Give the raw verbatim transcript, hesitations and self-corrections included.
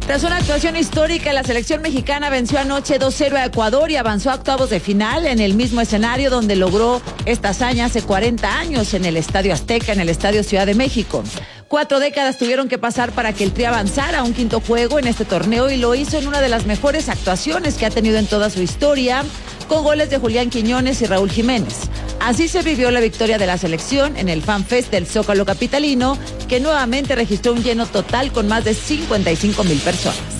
Tras una actuación histórica, la selección mexicana venció anoche dos cero a Ecuador y avanzó a octavos de final en el mismo escenario donde logró esta hazaña hace cuarenta años en el Estadio Azteca, en el Estadio Ciudad de México. Cuatro décadas tuvieron que pasar para que el Tri avanzara a un quinto juego en este torneo y lo hizo en una de las mejores actuaciones que ha tenido en toda su historia, con goles de Julián Quiñones y Raúl Jiménez. Así se vivió la victoria de la selección en el Fan Fest del Zócalo capitalino, que nuevamente registró un lleno total con más de cincuenta y cinco mil personas.